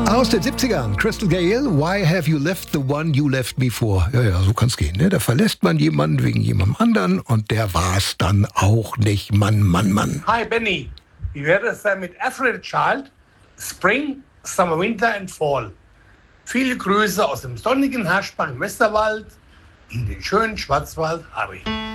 Aus den 70ern, Crystal Gale, Why Have You Left the One You Left Me For? Ja, so kann's gehen, ne? Da verlässt man jemanden wegen jemandem anderen und der war's dann auch nicht. Mann, Mann, Mann. Hi Benny, wie wäre es denn mit Aphrodite Child, Spring, Summer, Winter and Fall? Viele Grüße aus dem sonnigen Haschbach im Westerwald in den schönen Schwarzwald, Harry.